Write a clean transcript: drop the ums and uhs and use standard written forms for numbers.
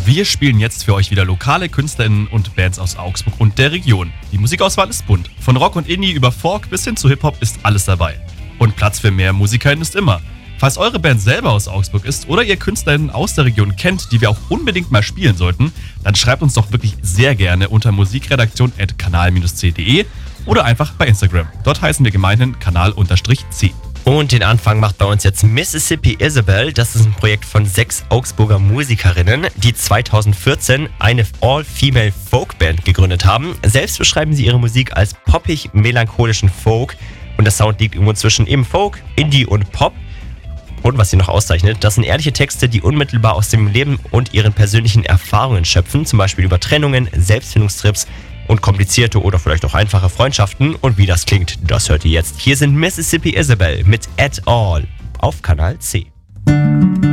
Wir spielen jetzt für euch wieder lokale KünstlerInnen und Bands aus Augsburg und der Region. Die Musikauswahl ist bunt. Von Rock und Indie über Folk bis hin zu Hip-Hop ist alles dabei. Und Platz für mehr MusikerInnen ist immer. Falls eure Band selber aus Augsburg ist oder ihr KünstlerInnen aus der Region kennt, die wir auch unbedingt mal spielen sollten, dann schreibt uns doch wirklich sehr gerne unter musikredaktion@kanal-c.de oder einfach bei Instagram. Dort heißen wir gemeinhin kanal_c. Und den Anfang macht bei uns jetzt Mississippi Isabel. Das ist ein Projekt von 6 Augsburger Musikerinnen, die 2014 eine All-Female-Folk-Band gegründet haben. Selbst beschreiben sie ihre Musik als poppig-melancholischen Folk. Und der Sound liegt irgendwo zwischen eben Folk, Indie und Pop. Und was sie noch auszeichnet, das sind ehrliche Texte, die unmittelbar aus dem Leben und ihren persönlichen Erfahrungen schöpfen. Zum Beispiel über Trennungen, Selbstfindungstrips und komplizierte oder vielleicht auch einfache Freundschaften. Und wie das klingt, das hört ihr jetzt. Hier sind Mississippi Isabel mit At All auf Kanal C.